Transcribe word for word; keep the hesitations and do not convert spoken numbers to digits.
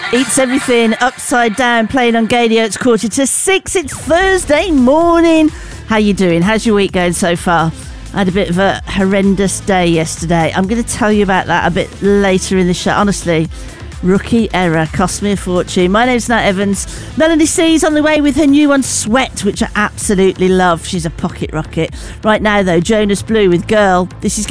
Eats Everything, Upside Down, playing on Gadio. It's quarter to six. It's Thursday morning. How you doing? How's your week going so far? I had a bit of a horrendous day yesterday. I'm going to tell you about that a bit later in the show. Honestly, rookie error cost me a fortune. My name's Nat Evans. Melanie C's on the way with her new one, Sweat, which I absolutely love. She's a pocket rocket. Right now, though, Jonas Blue with Girl. This is